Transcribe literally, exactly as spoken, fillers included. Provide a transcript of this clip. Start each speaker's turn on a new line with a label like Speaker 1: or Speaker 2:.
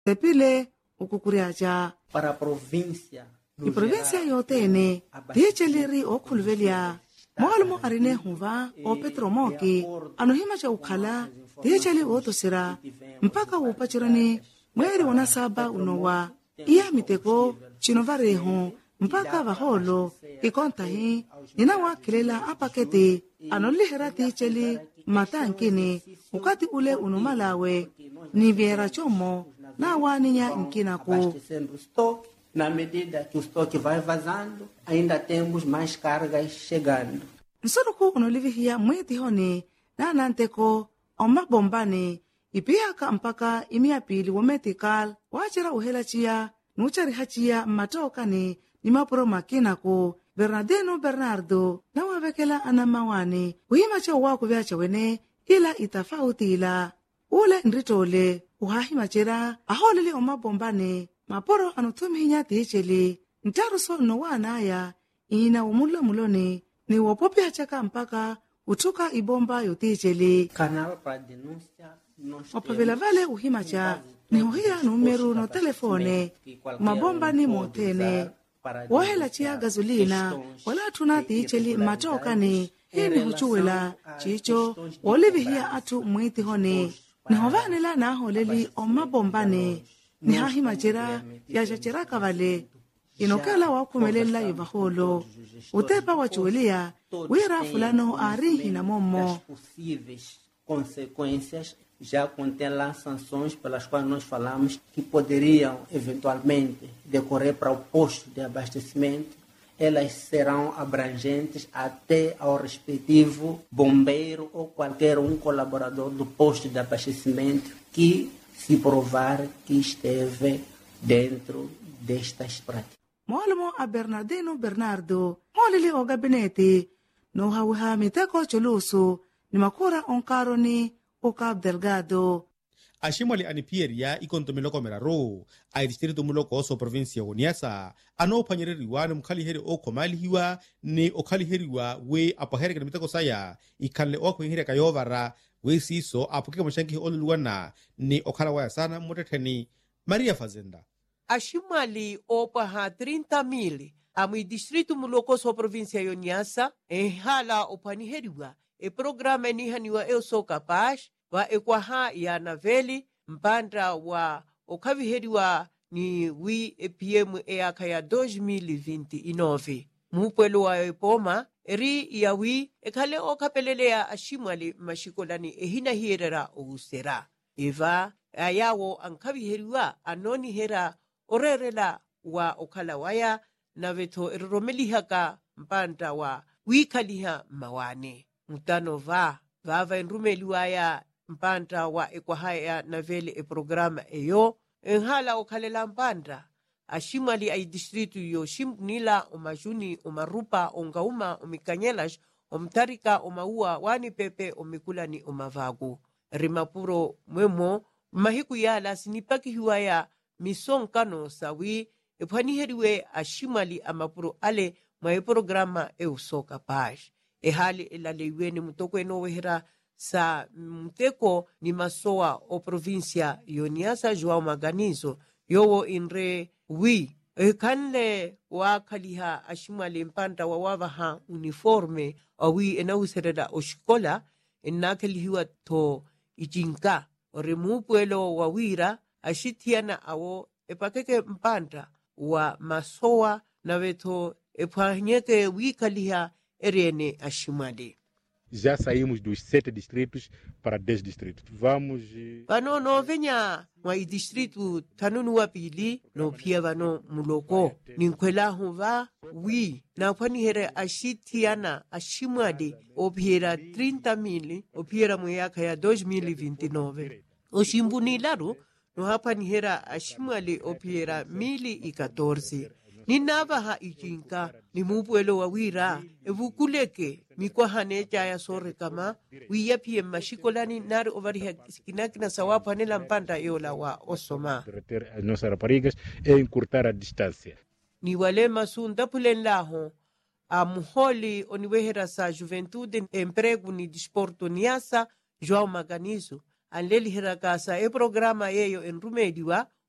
Speaker 1: tepile ukukuriaja
Speaker 2: para a província. no
Speaker 1: iprovinsia
Speaker 2: geral,
Speaker 1: yotene
Speaker 2: abastecimento
Speaker 1: tiyecheleri okhuluvelya moalmo arine huva o petro moki anohima cha ukhala tiyecheli otosira mpaka upachirani mweri wona saba unowa iya miteko chino vareho mpaka vaholo ikontahi nina wakhilela apakete anolihera tiyecheli matankini ukati ule unumalawe ni viera chomo na waninya nkinaku
Speaker 2: abastecendo o estoque. Na medida que o estoque vai vazando, ainda temos mais cargas chegando.
Speaker 1: nsoluku unolivihia mweti honi na nanteko omabombani ipihaka mpaka imiapili wometikal wachira uhela chiya nuchariha chiya mmatokani ni mapuro makinaku bernardino bernardo na wavekela anamawani uhima cha uwaku vyacha wene ila itafautila ule nritole uhahimachira aholele omabombani maporo anutumihinya tiicheli ntaruso nowanaya ina umulomuloni ni wopopya chaka mpaka utuka ibomba yotiicheli
Speaker 2: Canal para denúncia. Nós
Speaker 1: opavela
Speaker 2: temos
Speaker 1: vale uhimacha ni uhia numeru no telefone mabomba ni motene wahela chia gazulina wala tuna tiicheli matokani hini huchuwela chicho wolivihia atu mwiti hone ni hovanela na holeli omabombane ni hahimachira yachachira kavale inokala wakhumelela ivaholo utepa wachuwelia wira fulano arihi na momo
Speaker 2: das possíveis consequências, já contém lá sanções pelas quais nós falamos que poderiam eventualmente decorrer para o posto de abastecimento. Elas serão abrangentes até ao respectivo bombeiro ou qualquer um colaborador do posto de abastecimento que se provar que esteve dentro destas práticas.
Speaker 1: moolomo a bernardino bernardo holili o gabineti no hawiha miteko chulusu ni makura onkaroni o Cabo Delgado
Speaker 3: aximwali anipieria ikontomiloko ro a distrito muloko oso provincia uniasa anophwanyereriwa ni mukhaliheri okhomalihiwa ni okhaliheriwa we apahereka miteko saya ikhanle okhwihereka yovara we siso apukeka mashankihi oluluwana ni okhala waya sana mutetheni Maria Fazenda
Speaker 4: aximwali opaha trinta mil amwi distrito mulokoso wa província yoniasa enhala ophaniheriwa eprograma enihaniwa eu sou capaz wa ekwaha ya naveli mpanda wa okhaviheriwa ni wi epm eaka ya dois mil e vinte e nove mupwelo wa epoma eri ya wi ekhale okhapelelea aximwali mashikolani ehinahierera ousera eva ayawo ankhaviheriwa anonihera orerela wa okhala waya navetho eromelihaka mpanda wa wikhaliha mawane mutano va vava enrumeliwaya mpanda wa ekwahaya navele e programa eyo enhala okhalela mpanda aximwali ai distrito yo ximbunila omajuni omarupa ongauma omikanyelas omtarika omaua wani pepe omikulani omavaku rimapuro mwemo mahiku yala sinipakihiwaya misonkano sawi ephwaniheriwe aximwali amapuro ale mwa eprograma eusoka paz ehali elaleiweni mutokwene owehera sa mteko ni masoa o província yoniasa João Maganizo yowo inre wi ekhanle wakhaliha aximwali mpanda wa wavaha uniforme awi enauserera oxikola enakhelihiwa tho ichinka orimupuelo wawira axithiana awo epakeke mpanda wa masoa navetho ephwanyeke wikhaliha erene aximwali
Speaker 5: já saímos dos sete distritos para dez distritos. Vamos...
Speaker 4: vano novenya mwa idistritu thanunu wa pili nophia vano muloko ninkhwelahu va wi naphwanihere axithiana aximwali ophiera trinta mil ophiera mweyakha ya dois mil e vinte e nove oximbunilaru nohaphwanihera aximwali ophiera mili e quatorze ninavaha ichinka ni mupuelo wa wira evukuleke mikwahane chaya sorekama wiyaphiye mmashikolani nari ovariha sikinakina sawaphanela mpanda yola wa osoma
Speaker 5: Derreter as nossas raparigas e encurtar a distância.
Speaker 4: ni wale masunda pulenlaho a muholi oniwehera sa juventude emprego ni disporto niasa João Maganizo anlelihera kasa e programa yeyo enrumediwa